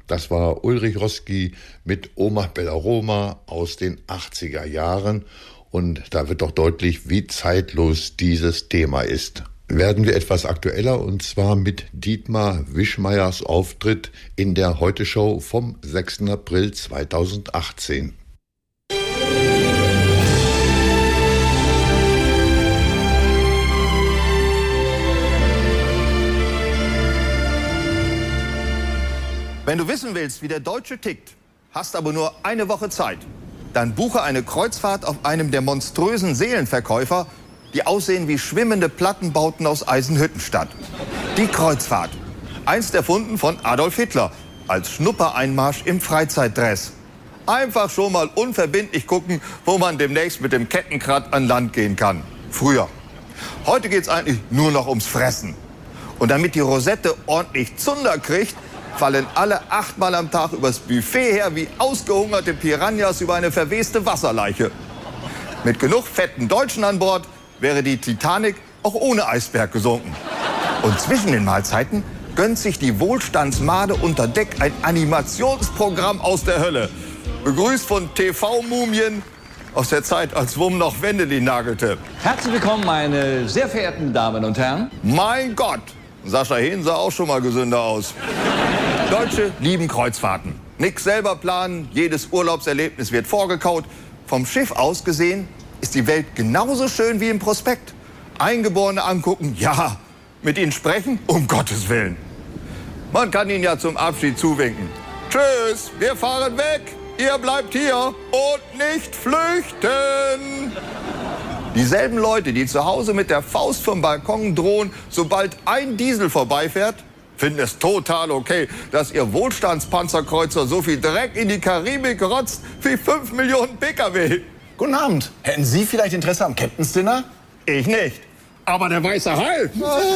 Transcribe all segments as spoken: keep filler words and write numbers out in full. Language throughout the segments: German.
Das war Ulrich Roski mit Oma Bellaroma aus den achtziger Jahren. Und da wird doch deutlich, wie zeitlos dieses Thema ist. Werden wir etwas aktueller, und zwar mit Dietmar Wischmeyers Auftritt in der Heute-Show vom sechsten April zweitausendachtzehn. Wenn du wissen willst, wie der Deutsche tickt, hast aber nur eine Woche Zeit, dann buche eine Kreuzfahrt auf einem der monströsen Seelenverkäufer, die aussehen wie schwimmende Plattenbauten aus Eisenhüttenstadt. Die Kreuzfahrt. Einst erfunden von Adolf Hitler als Schnuppereinmarsch im Freizeitdress. Einfach schon mal unverbindlich gucken, wo man demnächst mit dem Kettenkrad an Land gehen kann. Früher. Heute geht's eigentlich nur noch ums Fressen. Und damit die Rosette ordentlich Zunder kriegt, fallen alle achtmal am Tag übers Buffet her wie ausgehungerte Piranhas über eine verweste Wasserleiche. Mit genug fetten Deutschen an Bord wäre die Titanic auch ohne Eisberg gesunken. Und zwischen den Mahlzeiten gönnt sich die Wohlstandsmade unter Deck ein Animationsprogramm aus der Hölle. Begrüßt von T V-Mumien aus der Zeit, als Wum noch Wendelin nagelte. Herzlich willkommen, meine sehr verehrten Damen und Herren. Mein Gott, Sascha Hehn sah auch schon mal gesünder aus. Deutsche lieben Kreuzfahrten. Nix selber planen, jedes Urlaubserlebnis wird vorgekaut. Vom Schiff aus gesehen ist die Welt genauso schön wie im Prospekt. Eingeborene angucken, ja. Mit ihnen sprechen, um Gottes Willen. Man kann ihnen ja zum Abschied zuwinken. Tschüss, wir fahren weg, ihr bleibt hier und nicht flüchten. Dieselben Leute, die zu Hause mit der Faust vom Balkon drohen, sobald ein Diesel vorbeifährt, finden es total okay, dass ihr Wohlstandspanzerkreuzer so viel Dreck in die Karibik rotzt wie fünf Millionen Pkw. Guten Abend. Hätten Sie vielleicht Interesse am Captain's Dinner? Ich nicht. Aber der weiße Hai.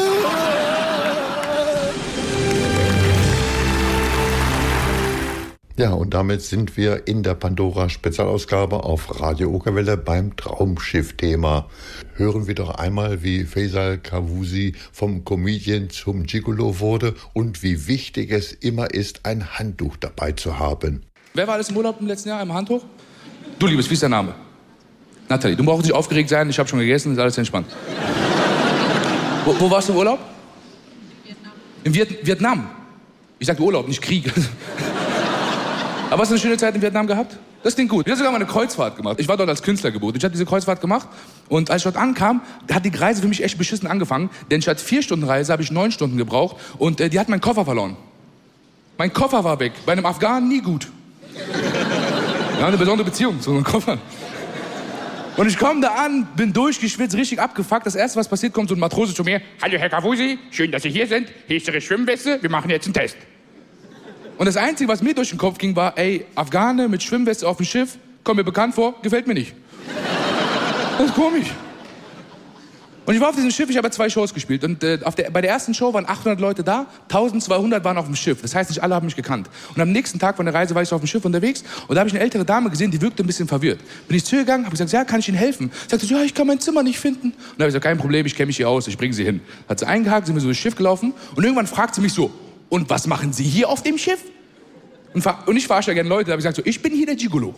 Ja, und damit sind wir in der Pandora-Spezialausgabe auf Radio Okerwelle beim Traumschiff-Thema. Hören wir doch einmal, wie Faisal Kavusi vom Comedian zum Gigolo wurde und wie wichtig es immer ist, ein Handtuch dabei zu haben. Wer war alles im Urlaub im letzten Jahr im Handtuch? Du, Liebes, wie ist dein Name? Nathalie, du brauchst nicht aufgeregt sein, ich habe schon gegessen, ist alles entspannt. wo, wo warst du im Urlaub? Vietnam. In Viet- Vietnam? Ich sagte Urlaub, nicht Krieg. Aber hast du eine schöne Zeit in Vietnam gehabt? Das klingt gut. Ich habe sogar mal eine Kreuzfahrt gemacht. Ich war dort als Künstler gebucht. Ich habe diese Kreuzfahrt gemacht und als ich dort ankam, hat die Reise für mich echt beschissen angefangen. Denn statt vier Stunden Reise habe ich neun Stunden gebraucht und äh, die hat meinen Koffer verloren. Mein Koffer war weg. Bei einem Afghanen nie gut. Ja, eine besondere Beziehung zu so einem Koffer. Und ich komme da an, bin durchgeschwitzt, richtig abgefuckt. Das erste, was passiert, kommt so ein Matrose zu mir. Hallo Herr Kavusi, schön, dass Sie hier sind. Hier ist Ihre Schwimmweste, wir machen jetzt einen Test. Und das Einzige, was mir durch den Kopf ging, war, ey, Afghane mit Schwimmweste auf dem Schiff, kommt mir bekannt vor, gefällt mir nicht. Das ist komisch. Und ich war auf diesem Schiff, ich habe zwei Shows gespielt. Und äh, auf der, bei der ersten Show waren achthundert Leute da, eintausendzweihundert waren auf dem Schiff. Das heißt, nicht alle haben mich gekannt. Und am nächsten Tag von der Reise war ich so auf dem Schiff unterwegs und da habe ich eine ältere Dame gesehen, die wirkte ein bisschen verwirrt. Bin ich zu ihr gegangen, habe gesagt, ja, kann ich Ihnen helfen? Sagte sie, ja, ich kann mein Zimmer nicht finden. Und da habe ich gesagt, kein Problem, ich kenne mich hier aus, ich bringe Sie hin. Hat sie eingehakt, sind wir so durchs Schiff gelaufen und irgendwann fragt sie mich so, und was machen Sie hier auf dem Schiff? Und, und ich verarsche ja gerne Leute, da habe ich gesagt, so, ich bin hier der Gigolo.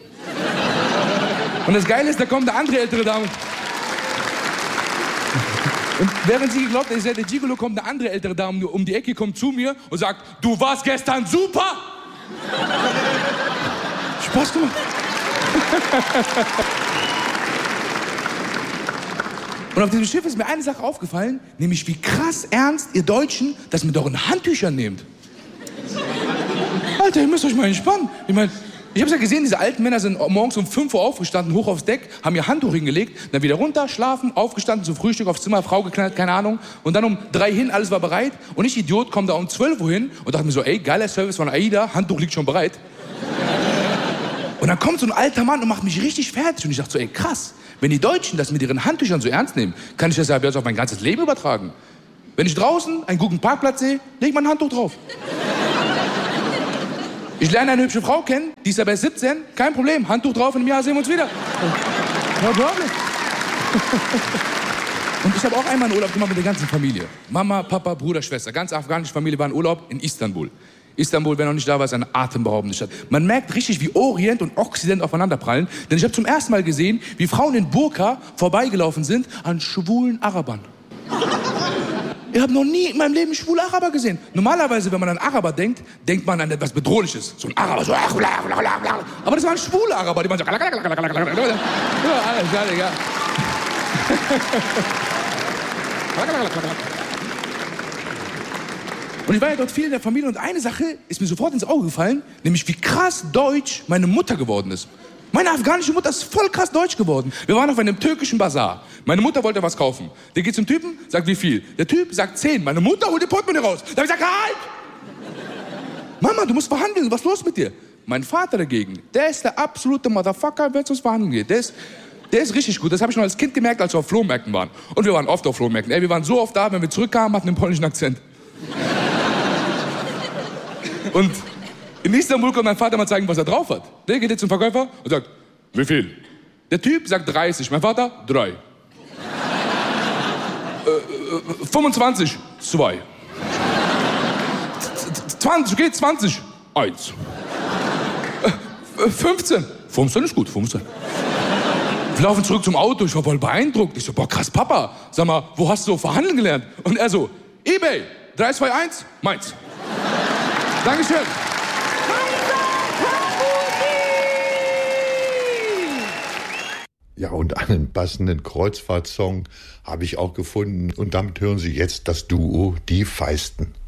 Und das Geile ist, da kommt eine andere ältere Dame. Und während sie geglaubt hat, ich sei der Gigolo, kommt eine andere ältere Dame um die Ecke, kommt zu mir und sagt, du warst gestern super! Spaß gemacht. Und auf diesem Schiff ist mir eine Sache aufgefallen, nämlich wie krass ernst ihr Deutschen das mit euren Handtüchern nehmt. Alter, ihr müsst euch mal entspannen. Ich meine, ich hab's ja gesehen, diese alten Männer sind morgens um fünf Uhr aufgestanden, hoch aufs Deck, haben ihr Handtuch hingelegt, dann wieder runter, schlafen, aufgestanden, zum Frühstück aufs Zimmer, Frau geknallt, keine Ahnung. Und dann um drei hin, alles war bereit. Und ich, Idiot, komme da um zwölf Uhr hin und dachte mir so, ey, geiler Service von AIDA, Handtuch liegt schon bereit. Und dann kommt so ein alter Mann und macht mich richtig fertig. Und ich dachte so, ey, krass, wenn die Deutschen das mit ihren Handtüchern so ernst nehmen, kann ich das ja jetzt auf mein ganzes Leben übertragen. Wenn ich draußen einen guten Parkplatz sehe, leg ich mein Handtuch drauf. Ich lerne eine hübsche Frau kennen, die ist aber siebzehn, kein Problem, Handtuch drauf, in einem Jahr sehen wir uns wieder. No problem. Und ich habe auch einmal einen Urlaub gemacht mit der ganzen Familie. Mama, Papa, Bruder, Schwester, ganz afghanische Familie war in Urlaub in Istanbul. Istanbul, wer noch nicht da war, ist eine atemberaubende Stadt. Man merkt richtig, wie Orient und Okzident aufeinanderprallen. Denn ich habe zum ersten Mal gesehen, wie Frauen in Burka vorbeigelaufen sind an schwulen Arabern. Ich habe noch nie in meinem Leben schwule Araber gesehen. Normalerweise, wenn man an Araber denkt, denkt man an etwas Bedrohliches. So ein Araber, so... Aber das waren schwule Araber, die waren so... Ja, alles klar, ja. Und ich war ja dort viel in der Familie und eine Sache ist mir sofort ins Auge gefallen, nämlich wie krass deutsch meine Mutter geworden ist. Meine afghanische Mutter ist voll krass deutsch geworden. Wir waren auf einem türkischen Bazar. Meine Mutter wollte was kaufen. Der geht zum Typen, sagt wie viel. Der Typ sagt zehn. Meine Mutter holt den Portemonnaie raus. Da hab ich gesagt, halt! Mama, du musst verhandeln. Was ist los mit dir? Mein Vater dagegen, der ist der absolute Motherfucker, wenn es ums Verhandeln geht. Der ist, der ist richtig gut. Das habe ich noch als Kind gemerkt, als wir auf Flohmärkten waren. Und wir waren oft auf Flohmärkten. Ey, wir waren so oft da, wenn wir zurückkamen, hatten einen polnischen Akzent. Und in Istanbul kommt mein Vater mal zeigen, was er drauf hat. Der geht jetzt zum Verkäufer und sagt, wie viel? Der Typ sagt dreißig, mein Vater, drei. äh, äh, fünfundzwanzig, zwei. zwanzig, okay, zwanzig, eins. Äh, fünfzehn, fünfzehn ist gut, fünfzehn. Wir laufen zurück zum Auto, ich war voll beeindruckt. Ich so, boah, krass, Papa, sag mal, wo hast du so verhandeln gelernt? Und er so, eBay, drei zwei eins, meins. Dankeschön. Ja, und einen passenden Kreuzfahrtsong habe ich auch gefunden. Und damit hören Sie jetzt das Duo Die Feisten.